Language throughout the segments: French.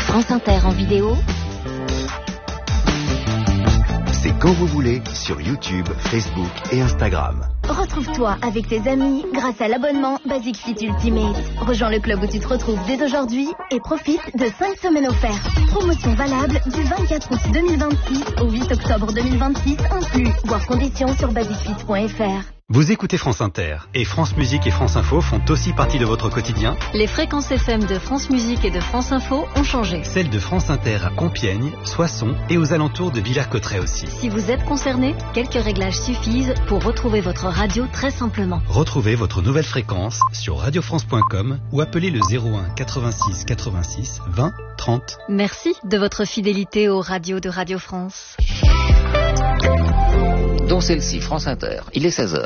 France Inter en vidéo, c'est quand vous voulez sur YouTube, Facebook et Instagram. retrouve-toi avec tes amis grâce à l'abonnement Basic Fit Ultimate. Rejoins le club où tu te retrouves dès aujourd'hui et profite de 5 semaines offertes. Promotion valable du 24 août 2026 au 8 octobre 2026 inclus. Voir conditions sur basicfit.fr. Vous écoutez France Inter et France Musique et France Info font aussi partie de votre quotidien. Les fréquences FM de France Musique et de France Info ont changé. Celles de France Inter à Compiègne, Soissons et aux alentours de Villers-Cotterêts aussi. Si vous êtes concerné, quelques réglages suffisent pour retrouver votre radio très simplement. Retrouvez votre nouvelle fréquence sur radiofrance.com ou appelez le 01 86 86 20 30. Merci de votre fidélité aux radios de Radio France. Dont celle-ci, France Inter. Il est 16h.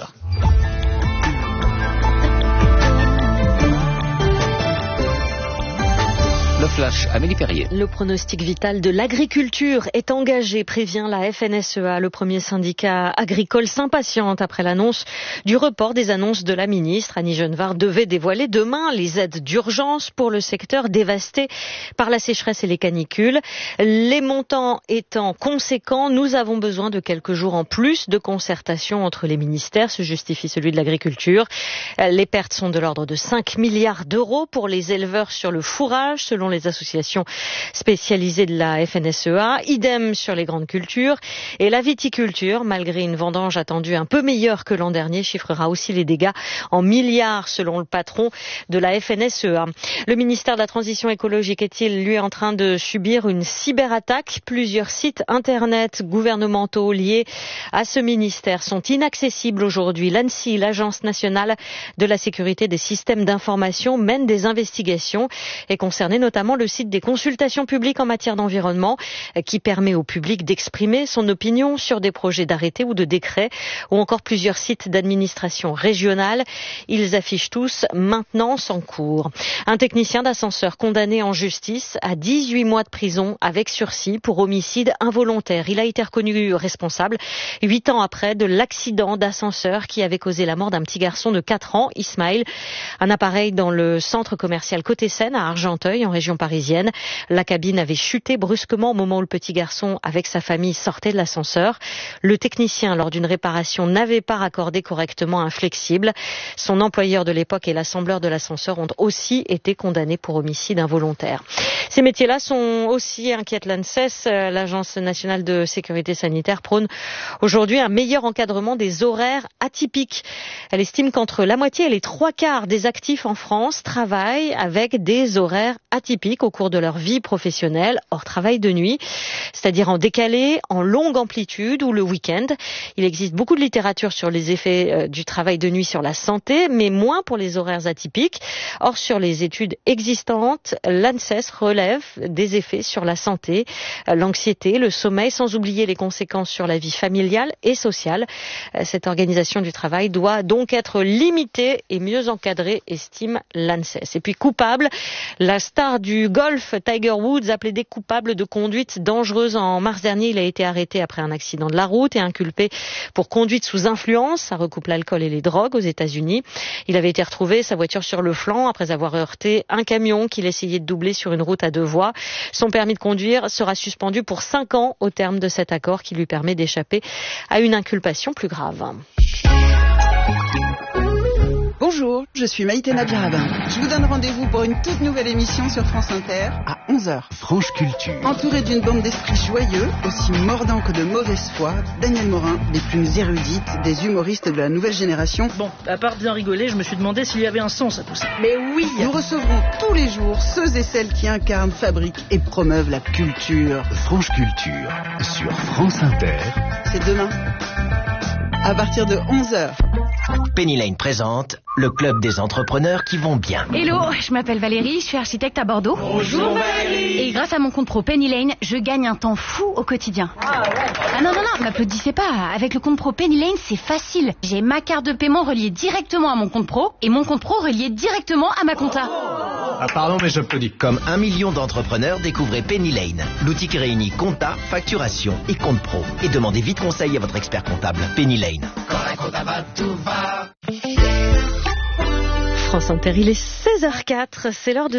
Le flash, Amélie Perrier. Le pronostic vital de l'agriculture est engagé, prévient la FNSEA. Le premier syndicat agricole s'impatiente après l'annonce du report des annonces de la ministre. Annie Genevard devait dévoiler demain les aides d'urgence pour le secteur dévasté par la sécheresse et les canicules. Les montants étant conséquents, nous avons besoin de quelques jours en plus de concertation entre les ministères, se justifie celui de l'agriculture. Les pertes sont de l'ordre de 5 milliards d'euros pour les éleveurs sur le fourrage, selon les associations spécialisées de la FNSEA. Idem sur les grandes cultures. Et la viticulture, malgré une vendange attendue un peu meilleure que l'an dernier, chiffrera aussi les dégâts en milliards selon le patron de la FNSEA. Le ministère de la Transition écologique est-il, lui, en train de subir une cyberattaque? Plusieurs sites internet gouvernementaux liés à ce ministère sont inaccessibles aujourd'hui. L'ANSSI, l'Agence nationale de la sécurité des systèmes d'information, mène des investigations et concernait notamment le site des consultations publiques en matière d'environnement qui permet au public d'exprimer son opinion sur des projets d'arrêtés ou de décrets, ou encore plusieurs sites d'administration régionale. Ils affichent tous maintenance en cours. Un technicien d'ascenseur condamné en justice à 18 mois de prison avec sursis pour homicide involontaire. Il a été reconnu responsable 8 ans après de l'accident d'ascenseur qui avait causé la mort d'un petit garçon de 4 ans, Ismaël. Un appareil dans le centre commercial Côté Seine à Argenteuil en région parisienne. La cabine avait chuté brusquement au moment où le petit garçon avec sa famille sortait de l'ascenseur. Le technicien, lors d'une réparation, n'avait pas raccordé correctement un flexible. Son employeur de l'époque et l'assembleur de l'ascenseur ont aussi été condamnés pour homicide involontaire. Ces métiers-là sont aussi, inquiète l'ANSES, l'Agence nationale de sécurité sanitaire prône aujourd'hui un meilleur encadrement des horaires atypiques. Elle estime qu'entre la moitié et les 3/4 des actifs en France travaillent avec des horaires atypiques au cours de leur vie professionnelle, hors travail de nuit, c'est-à-dire en décalé, en longue amplitude ou le week-end. Il existe beaucoup de littérature sur les effets du travail de nuit sur la santé, mais moins pour les horaires atypiques. Or, sur les études existantes, l'ANSES relève des effets sur la santé, l'anxiété, le sommeil, sans oublier les conséquences sur la vie familiale et sociale. Cette organisation du travail doit donc être limitée et mieux encadrée, estime l'ANSES. Et puis coupable, la star du golf, Tiger Woods, a plaidé coupable de conduite dangereuse. En mars dernier, il a été arrêté après un accident de la route et inculpé pour conduite sous influence. Ça recoupe l'alcool et les drogues aux États-Unis. Il avait été retrouvé, sa voiture sur le flanc, après avoir heurté un camion qu'il essayait de doubler sur une route à 2 voies. Son permis de conduire sera suspendu pour 5 ans au terme de cet accord qui lui permet d'échapper à une inculpation plus grave. Bonjour, je suis Maïté Nabirabin. Je vous donne rendez-vous pour une toute nouvelle émission sur France Inter à 11h. Franche Culture. Entouré d'une bande d'esprits joyeux, aussi mordants que de mauvaise foi, Daniel Morin, des plus érudites, des humoristes de la nouvelle génération. Bon, à part bien rigoler, je me suis demandé s'il y avait un sens à tout ça. Mais oui, nous recevrons tous les jours ceux et celles qui incarnent, fabriquent et promeuvent la culture. Franche Culture sur France Inter. C'est demain, à partir de 11h. Penny Lane présente le club des entrepreneurs qui vont bien. Hello, je m'appelle Valérie, je suis architecte à Bordeaux. Bonjour Valérie. Et grâce à mon compte pro Penny Lane, je gagne un temps fou au quotidien. Ah non, m'applaudissez pas. Avec le compte pro Penny Lane, c'est facile. J'ai ma carte de paiement reliée directement à mon compte pro et mon compte pro relié directement à ma compta. Ah pardon, mais j'applaudis. Comme 1 million d'entrepreneurs, découvrez Penny Lane, l'outil qui réunit compta, facturation et compte pro. Et demandez vite conseil à votre expert comptable. Penny Lane. Quand la compta va, tout va. France Inter, il est 16h04, c'est l'heure de